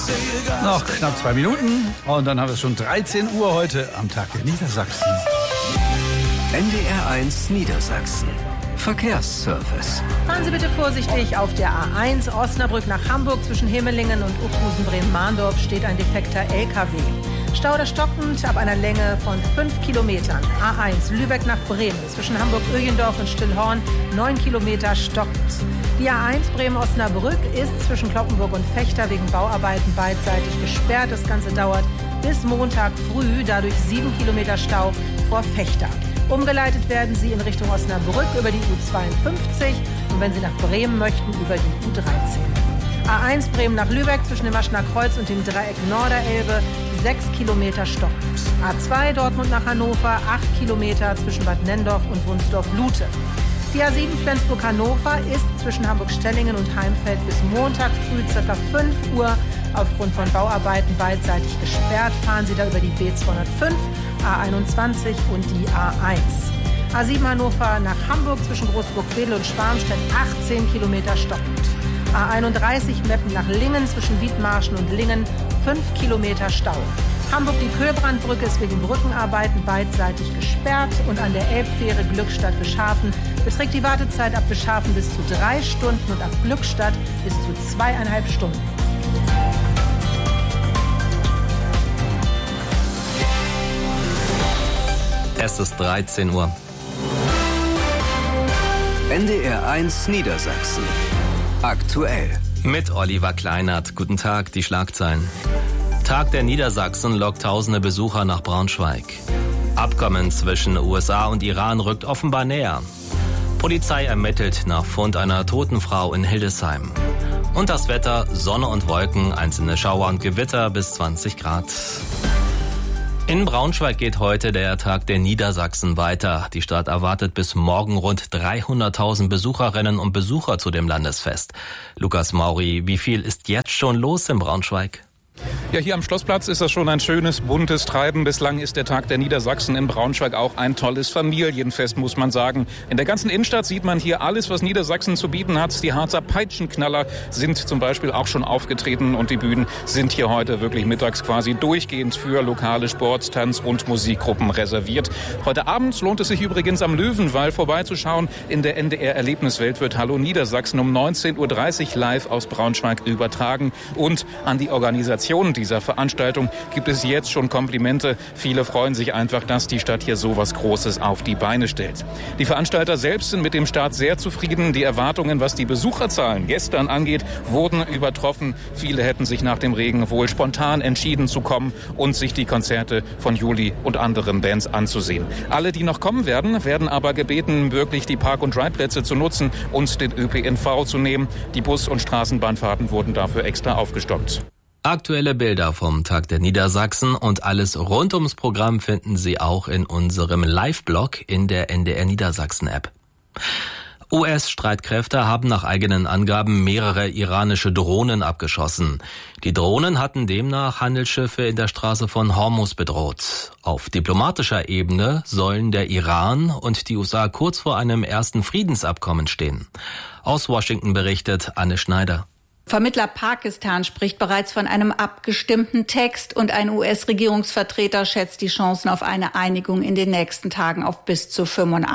Noch knapp 2 Minuten und dann haben wir schon 13 Uhr heute am Tag der Niedersachsen. NDR1 Niedersachsen. Verkehrsservice. Fahren Sie bitte vorsichtig auf der A1 Osnabrück nach Hamburg. Zwischen Hemelingen und Upphusen Bremen-Mahndorf steht ein defekter LKW. Stau oder stockend ab einer Länge von 5 Kilometern. A1 Lübeck nach Bremen. Zwischen Hamburg-Öjendorf und Stillhorn 9 Kilometer stockend. Die A1 Bremen-Osnabrück ist zwischen Cloppenburg und Vechta wegen Bauarbeiten beidseitig gesperrt. Das Ganze dauert bis Montag früh, dadurch 7 Kilometer Stau vor Vechta. Umgeleitet werden Sie in Richtung Osnabrück über die U52 und wenn Sie nach Bremen möchten, über die U13. A1 Bremen nach Lübeck zwischen dem Maschener Kreuz und dem Dreieck Norderelbe 6 Kilometer stockend. A2 Dortmund nach Hannover 8 Kilometer zwischen Bad Nenndorf und Wunsdorf-Lute. Die A7 Flensburg-Hannover ist zwischen Hamburg-Stellingen und Heimfeld bis Montag früh ca. 5 Uhr aufgrund von Bauarbeiten beidseitig gesperrt. Fahren Sie da über die B205, A21 und die A1. A7 Hannover nach Hamburg zwischen Großburg-Wedel und Schwarmstedt 18 Kilometer stockend. A31 Meppen nach Lingen zwischen Wiedmarschen und Lingen 5 Kilometer Stau. Hamburg die Köhlbrandbrücke ist wegen Brückenarbeiten beidseitig gesperrt und an der Elbfähre Glückstadt-Bischhafen beträgt die Wartezeit ab Bischhafen bis zu 3 Stunden und ab Glückstadt bis zu 2,5 Stunden. Es ist 13 Uhr. NDR1 Niedersachsen. Aktuell. Mit Oliver Kleinert. Guten Tag, die Schlagzeilen. Tag der Niedersachsen lockt tausende Besucher nach Braunschweig. Abkommen zwischen USA und Iran rückt offenbar näher. Polizei ermittelt nach Fund einer toten Frau in Hildesheim. Und das Wetter, Sonne und Wolken, einzelne Schauer und Gewitter bis 20 Grad. In Braunschweig geht heute der Tag der Niedersachsen weiter. Die Stadt erwartet bis morgen rund 300.000 Besucherinnen und Besucher zu dem Landesfest. Lukas Mauri, wie viel ist jetzt schon los in Braunschweig? Ja, hier am Schlossplatz ist das schon ein schönes, buntes Treiben. Bislang ist der Tag der Niedersachsen in Braunschweig auch ein tolles Familienfest, muss man sagen. In der ganzen Innenstadt sieht man hier alles, was Niedersachsen zu bieten hat. Die Harzer Peitschenknaller sind zum Beispiel auch schon aufgetreten und die Bühnen sind hier heute wirklich mittags quasi durchgehend für lokale Sport-, Tanz- und Musikgruppen reserviert. Heute Abend lohnt es sich übrigens am Löwenwall vorbeizuschauen. In der NDR-Erlebniswelt wird Hallo Niedersachsen um 19.30 Uhr live aus Braunschweig übertragen. Und an die Organisation dieser Veranstaltung gibt es jetzt schon Komplimente. Viele freuen sich einfach, dass die Stadt hier so was Großes auf die Beine stellt. Die Veranstalter selbst sind mit dem Start sehr zufrieden. Die Erwartungen, was die Besucherzahlen gestern angeht, wurden übertroffen. Viele hätten sich nach dem Regen wohl spontan entschieden zu kommen und sich die Konzerte von Juli und anderen Bands anzusehen. Alle, die noch kommen werden aber gebeten, wirklich die Park- und Ride-Plätze zu nutzen und den ÖPNV zu nehmen. Die Bus- und Straßenbahnfahrten wurden dafür extra aufgestockt. Aktuelle Bilder vom Tag der Niedersachsen und alles rund ums Programm finden Sie auch in unserem Live-Blog in der NDR Niedersachsen-App. US-Streitkräfte haben nach eigenen Angaben mehrere iranische Drohnen abgeschossen. Die Drohnen hatten demnach Handelsschiffe in der Straße von Hormuz bedroht. Auf diplomatischer Ebene sollen der Iran und die USA kurz vor einem ersten Friedensabkommen stehen. Aus Washington berichtet Anne Schneider. Vermittler Pakistan spricht bereits von einem abgestimmten Text und ein US-Regierungsvertreter schätzt die Chancen auf eine Einigung in den nächsten Tagen auf bis zu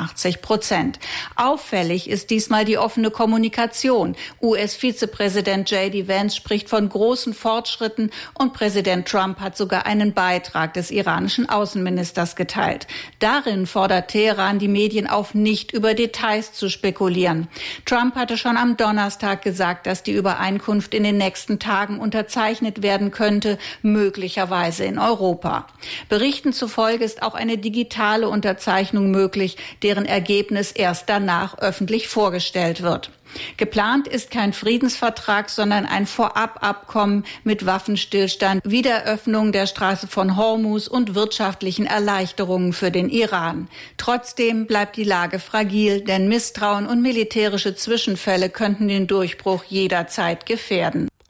85%. Auffällig ist diesmal die offene Kommunikation. US-Vizepräsident J.D. Vance spricht von großen Fortschritten und Präsident Trump hat sogar einen Beitrag des iranischen Außenministers geteilt. Darin fordert Teheran die Medien auf, nicht über Details zu spekulieren. Trump hatte schon am Donnerstag gesagt, dass die Übereinkunft in den nächsten Tagen unterzeichnet werden könnte, möglicherweise in Europa. Berichten zufolge ist auch eine digitale Unterzeichnung möglich, deren Ergebnis erst danach öffentlich vorgestellt wird. Geplant ist kein Friedensvertrag, sondern ein Vorababkommen mit Waffenstillstand, Wiederöffnung der Straße von Hormuz und wirtschaftlichen Erleichterungen für den Iran. Trotzdem bleibt die Lage fragil, denn Misstrauen und militärische Zwischenfälle könnten den Durchbruch jederzeit gefährden.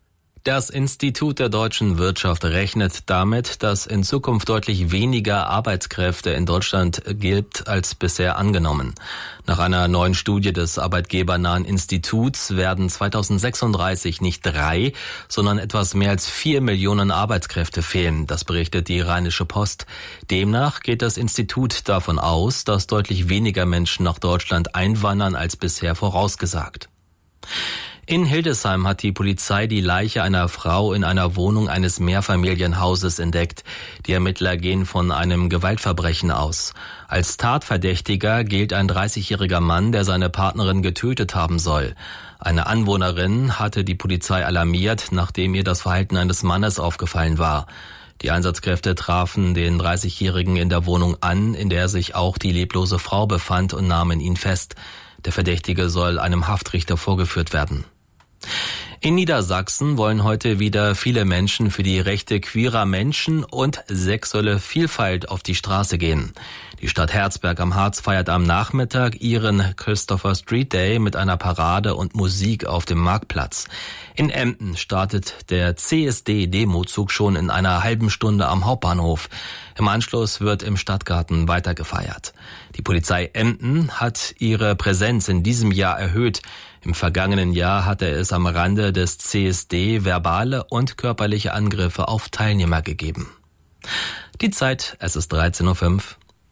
Das Institut der deutschen Wirtschaft rechnet damit, dass in Zukunft deutlich weniger Arbeitskräfte in Deutschland gibt als bisher angenommen. Nach einer neuen Studie des arbeitgebernahen Instituts werden 2036 nicht 3, sondern etwas mehr als 4 Millionen Arbeitskräfte fehlen. Das berichtet die Rheinische Post. Demnach geht das Institut davon aus, dass deutlich weniger Menschen nach Deutschland einwandern als bisher vorausgesagt. In Hildesheim hat die Polizei die Leiche einer Frau in einer Wohnung eines Mehrfamilienhauses entdeckt. Die Ermittler gehen von einem Gewaltverbrechen aus. Als Tatverdächtiger gilt ein 30-jähriger Mann, der seine Partnerin getötet haben soll. Eine Anwohnerin hatte die Polizei alarmiert, nachdem ihr das Verhalten eines Mannes aufgefallen war. Die Einsatzkräfte trafen den 30-Jährigen in der Wohnung an, in der sich auch die leblose Frau befand, und nahmen ihn fest. Der Verdächtige soll einem Haftrichter vorgeführt werden. In Niedersachsen wollen heute wieder viele Menschen für die Rechte queerer Menschen und sexuelle Vielfalt auf die Straße gehen. Die Stadt Herzberg am Harz feiert am Nachmittag ihren Christopher Street Day mit einer Parade und Musik auf dem Marktplatz. In Emden startet der CSD-Demozug schon in einer halben Stunde am Hauptbahnhof. Im Anschluss wird im Stadtgarten weiter gefeiert. Die Polizei Emden hat ihre Präsenz in diesem Jahr erhöht. Im vergangenen Jahr hatte es am Rande des CSD verbale und körperliche Angriffe auf Teilnehmer gegeben. Die Zeit, es ist 13:05 Uhr.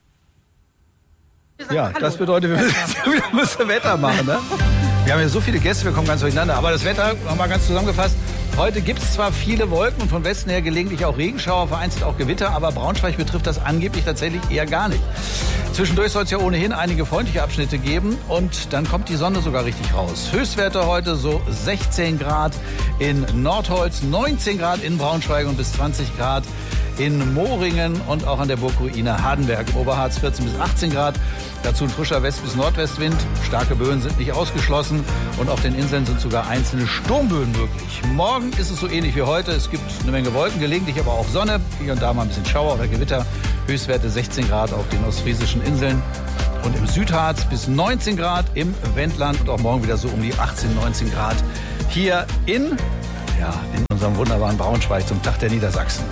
Ja, das bedeutet, wir müssen Wetter machen, ne? Wir haben ja so viele Gäste, wir kommen ganz durcheinander. Aber das Wetter, nochmal ganz zusammengefasst, heute gibt es zwar viele Wolken und von Westen her gelegentlich auch Regenschauer, vereinzelt auch Gewitter, aber Braunschweig betrifft das angeblich tatsächlich eher gar nicht. Zwischendurch soll es ja ohnehin einige freundliche Abschnitte geben und dann kommt die Sonne sogar richtig raus. Höchstwerte heute so 16 Grad in Nordholz, 19 Grad in Braunschweig und bis 20 Grad in Moringen und auch an der Burgruine Hardenberg. Im Oberharz 14 bis 18 Grad. Dazu ein frischer West- bis Nordwestwind. Starke Böen sind nicht ausgeschlossen. Und auf den Inseln sind sogar einzelne Sturmböen möglich. Morgen ist es so ähnlich wie heute. Es gibt eine Menge Wolken, gelegentlich aber auch Sonne. Hier und da mal ein bisschen Schauer oder Gewitter. Höchstwerte 16 Grad auf den ostfriesischen Inseln. Und im Südharz bis 19 Grad im Wendland. Und auch morgen wieder so um die 18, 19 Grad hier in unserem wunderbaren Braunschweig zum Tag der Niedersachsen.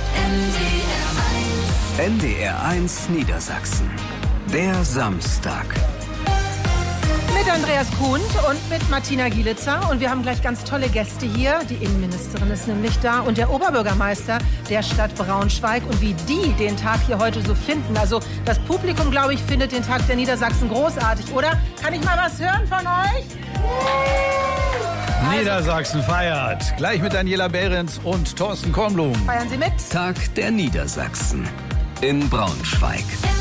NDR 1 Niedersachsen. Der Samstag. Mit Andreas Kuhn und mit Martina Gielitzer. Und wir haben gleich ganz tolle Gäste hier. Die Innenministerin ist nämlich da und der Oberbürgermeister der Stadt Braunschweig. Und wie die den Tag hier heute so finden. Also das Publikum, glaube ich, findet den Tag der Niedersachsen großartig, oder? Kann ich mal was hören von euch? Niedersachsen feiert. Gleich mit Daniela Behrens und Thorsten Kornblum. Feiern Sie mit. Tag der Niedersachsen in Braunschweig.